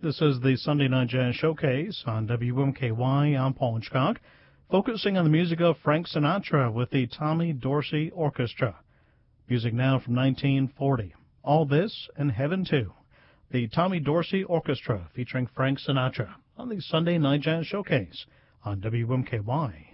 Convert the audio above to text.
This is the Sunday Night Jazz Showcase on WMKY. I'm Paul Hitchcock, focusing on the music of Frank Sinatra with the Tommy Dorsey Orchestra. Music now from 1940. All This and Heaven Too. The Tommy Dorsey Orchestra featuring Frank Sinatra on the Sunday Night Jazz Showcase on WMKY.